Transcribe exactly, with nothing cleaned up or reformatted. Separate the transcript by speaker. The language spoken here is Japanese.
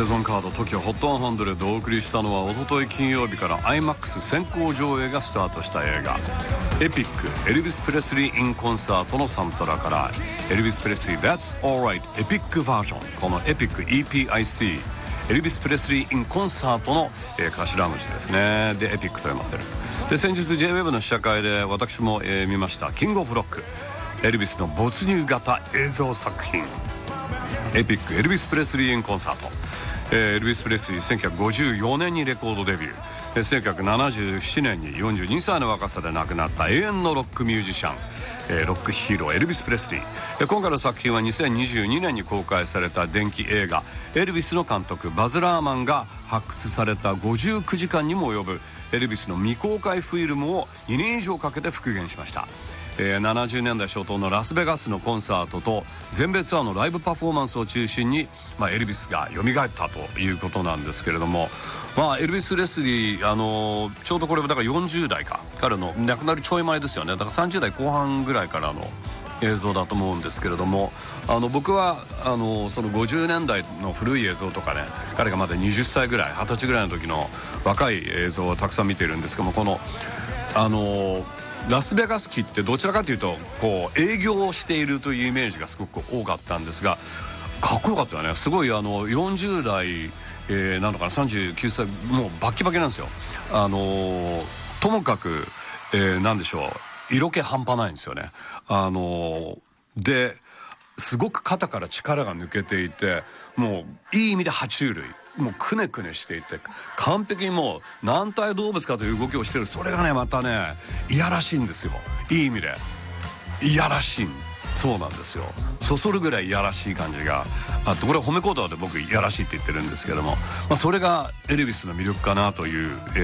Speaker 1: セゾンカード トキオ ホットハンドレッド をお送りしたのは、おととい金曜日から アイマックス 先行上映がスタートした映画エピックエルビス・プレスリー・イン・コンサートのサントラからエルビス・プレスリー That's Alright エピックバージョン、このエピック イーピーアイシー エルビス・プレスリー・イン・コンサートの、えー、頭文字ですね。でエピックと読ませる。で先日 ジェイウェブ の試写会で私も、えー、見ましたキングオブロック、エルビスの没入型映像作品エピックエルビス・プレスリー・イン・コンサート。えー、エルビス・プレスリーせんきゅうひゃくごじゅうよねんにレコードデビュー、えー、せんきゅうひゃくななじゅうななねんによんじゅうにさいの若さで亡くなった永遠のロックミュージシャン、えー、ロックヒーローエルビス・プレスリー。で今回の作品はにせんにじゅうにねんに公開された伝記映画エルビスの監督バズ・ラーマンが発掘されたごじゅうきゅうじかんにも及ぶエルビスの未公開フィルムをにねん以上かけて復元しました。えー、ななじゅうねんだい初頭のラスベガスのコンサートと全米ツアーのライブパフォーマンスを中心に、まあ、エルビスが蘇ったということなんですけれども、まあ、エルビス・プレスリー、あのー、ちょうどこれだからよんじゅうだいか、彼の亡くなるちょい前ですよね。だからさんじゅうだいこう半ぐらいからの映像だと思うんですけれども、あの僕はあのそのごじゅうねんだいの古い映像とかね、彼がまだはたちぐらいはたちぐらいの時の若い映像をたくさん見ているんですけども、このあのラスベガス期ってどちらかというとこう営業をしているというイメージがすごく多かったんですが、かっこよかったよね。すごいあのよんじゅうだい、えー、なのかなさんじゅうきゅうさい、もうバッキバキなんですよ。あのともかく、えー、なんでしょう、色気半端ないんですよね。あのですごく肩から力が抜けていて、もういい意味で爬虫類、もうくねくねしていて完璧にもう軟体動物かという動きをしてる。それがねまたねいやらしいんですよ。いい意味でいやらしい。そうなんですよ。そそるぐらいいやらしい感じがあって、これ褒め言葉で僕いやらしいって言ってるんですけども、まあ、それがエルビスの魅力かなという、えー